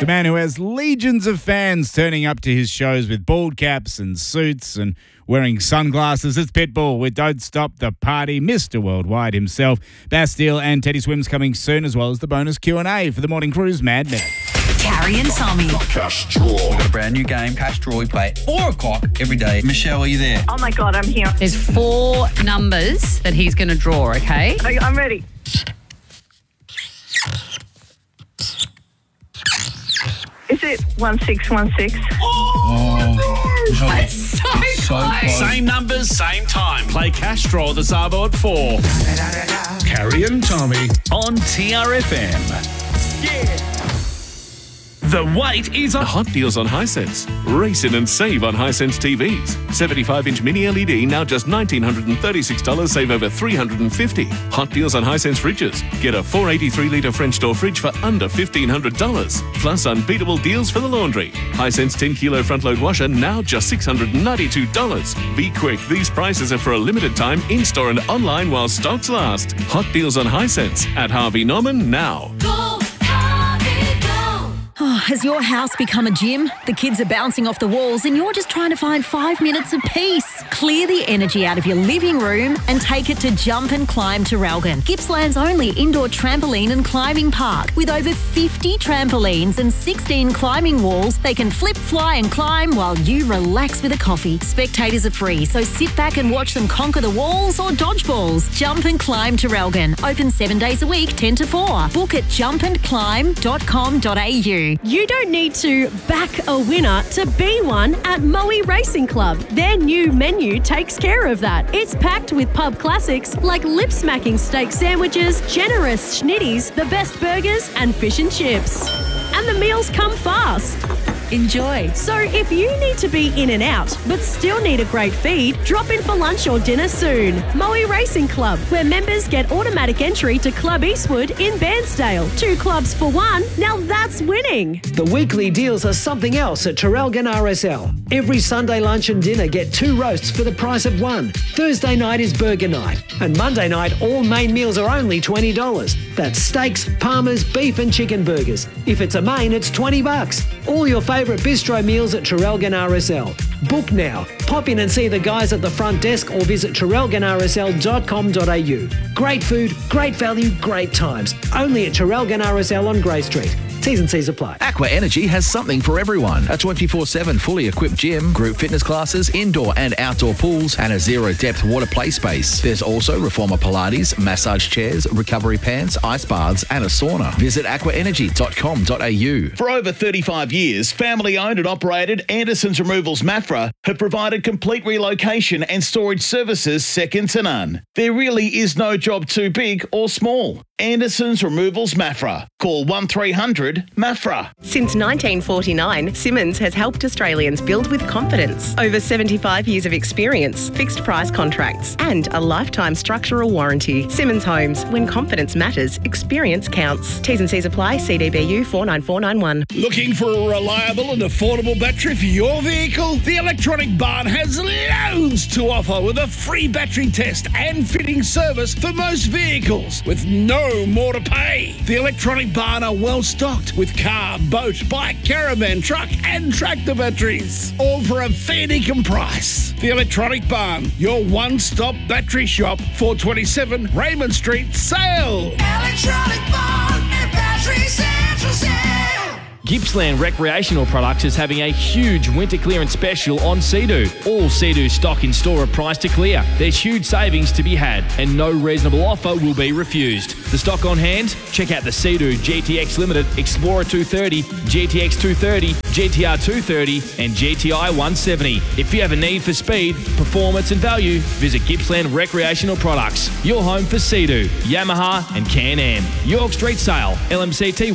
The man who has legions of fans turning up to his shows with bald caps and suits and wearing sunglasses. It's Pitbull with Don't Stop the Party, Mr. Worldwide himself. Bastille and Teddy Swims coming soon, as well as the bonus Q&A for the Morning Cruise Mad Minute. Carrie and Tommy. Cash Draw. We've got a brand new game, Cash Draw. We play at 4 o'clock every day. Michelle, are you there? Oh my God, I'm here. There's 4 numbers that he's going to draw, okay? I'm ready. Is it 1616? That's so close. Same numbers, same time. Play Cash Draw this Arvo at 4. Carrie and Tommy. On TRFM. Yeah. The wait is on. Hot deals on Hisense. Race in and save on Hisense TVs. 75-inch mini LED, now just $1,936, save over $350. Hot deals on Hisense fridges. Get a 483-litre French door fridge for under $1,500. Plus unbeatable deals for the laundry. Hisense 10-kilo front-load washer, now just $692. Be quick, these prices are for a limited time, in-store and online while stocks last. Hot deals on Hisense at Harvey Norman now. Has your house become a gym? The kids are bouncing off the walls and you're just trying to find 5 minutes of peace. Clear the energy out of your living room and take it to Jump and Climb Traralgon, Gippsland's only indoor trampoline and climbing park. With over 50 trampolines and 16 climbing walls, they can flip, fly and climb while you relax with a coffee. Spectators are free, so sit back and watch them conquer the walls or dodge balls. Jump and Climb Traralgon. Open 7 days a week, 10 to 4. Book at jumpandclimb.com.au. You don't need to back a winner to be one at Moe Racing Club. Their new menu takes care of that. It's packed with pub classics like lip-smacking steak sandwiches, generous schnitties, the best burgers and fish and chips. And the meals come fast. Enjoy. So if you need to be in and out but still need a great feed, drop in for lunch or dinner soon. Moe Racing Club, where members get automatic entry to Club Eastwood in Bairnsdale. 2 clubs for 1. Now that's winning. The weekly deals are something else at Traralgon RSL. Every Sunday lunch and dinner get 2 roasts for the price of 1. Thursday night is burger night. And Monday night, all main meals are only $20. That's steaks, parmas, beef and chicken burgers. If it's a main, it's $20. All your favourite bistro meals at Traralgon RSL. Book now. Pop in and see the guys at the front desk or visit traralgonrsl.com.au. Great food, great value, great times. Only at Traralgon RSL on Grey Street. T's and C's apply. Aqua Energy has something for everyone. A 24/7 fully equipped gym, group fitness classes, indoor and outdoor pools, and a zero-depth water play space. There's also Reformer Pilates, massage chairs, recovery pants, ice baths, and a sauna. Visit aquaenergy.com.au. For over 35 years, family-owned and operated Anderson's Removals Mafra have provided complete relocation and storage services second to none. There really is no job too big or small. Anderson's Removals Mafra. Call 1300 Mafra. Since 1949, Simmons has helped Australians build with confidence. Over 75 years of experience, fixed price contracts, and a lifetime structural warranty. Simmons Homes. When confidence matters, experience counts. T's and C's apply. CDBU 49491. Looking for a reliable and affordable battery for your vehicle? The Electronic Barn has loads to offer with a free battery test and fitting service for most vehicles with no more to pay. The Electronic Barn are well stocked with car, boat, bike, caravan, truck and tractor batteries, all for a fair dinkum price. The Electronic Barn, your one-stop battery shop, 427 Raymond Street, Sale. Electronic Barn and Battery Central Sale. Gippsland Recreational Products is having a huge winter clearance special on Sea-Doo. All Sea-Doo stock in store are priced to clear. There's huge savings to be had and no reasonable offer will be refused. The stock on hand? Check out the Sea-Doo GTX Limited, Explorer 230, GTX 230, GTR 230 and GTI 170. If you have a need for speed, performance and value, visit Gippsland Recreational Products. Your home for Sea-Doo, Yamaha and Can-Am. York Street Sale, LMCT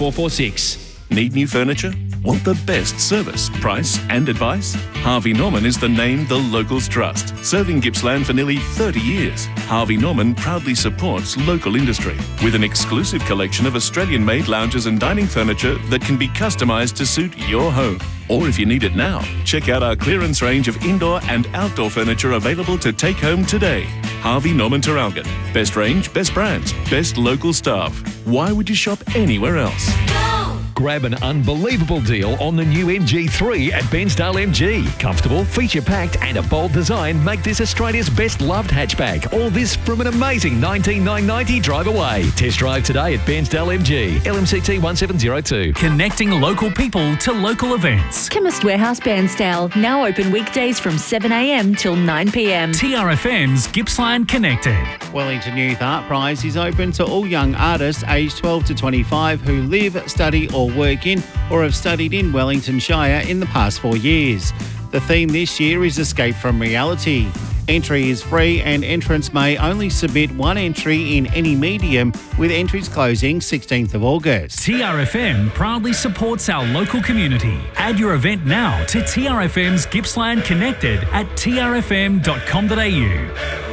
12446. Need new furniture? Want the best service, price and advice? Harvey Norman is the name the locals trust. Serving Gippsland for nearly 30 years, Harvey Norman proudly supports local industry with an exclusive collection of Australian-made lounges and dining furniture that can be customised to suit your home. Or if you need it now, check out our clearance range of indoor and outdoor furniture available to take home today. Harvey Norman Traralgon. Best range, best brands, best local staff. Why would you shop anywhere else? Grab an unbelievable deal on the new MG3 at Bensdale MG. Comfortable, feature-packed and a bold design make this Australia's best loved hatchback. All this from an amazing $19,990 drive away. Test drive today at Bensdale MG, LMCT 1702. Connecting local people to local events. Chemist Warehouse Bairnsdale, now open weekdays from 7 a.m. till 9 p.m. TRFM's Gippsland Connected. Wellington Youth Art Prize is open to all young artists aged 12 to 25 who live, study or work in or have studied in Wellington Shire in the past 4 years. The theme this year is Escape from Reality. Entry is free and entrants may only submit one entry in any medium, with entries closing 16th of August. TRFM proudly supports our local community. Add your event now to TRFM's Gippsland Connected at trfm.com.au.